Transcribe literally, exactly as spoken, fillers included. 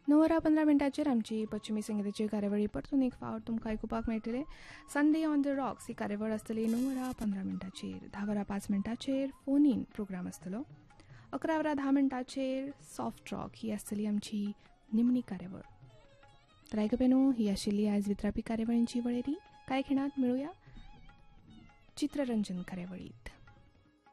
णव वरां पंदरा मिनटाचेर आमची पश्चिमी संगीताची कार्यावळी परतून एक फावट तुमकां आयकुपाक मेळटले. संडे ऑन द रॉक्स ही कार्यावळ आसतली णव वरां पंदरा मिनटाचेर. धा वरां पांच मिनटाचेर फोन इन प्रोग्राम आसतलो. अकरा वरां धा मिनटाचेर सॉफ्ट रॉक ही आसतली आमची निमणी कार्यावळ. तर आयकपेनू ही आशिल्ली आयज वितरापी कार्यावळींची वळेरी. कांय खिणात मेळुया चित्ररंजन कार्यावळीत.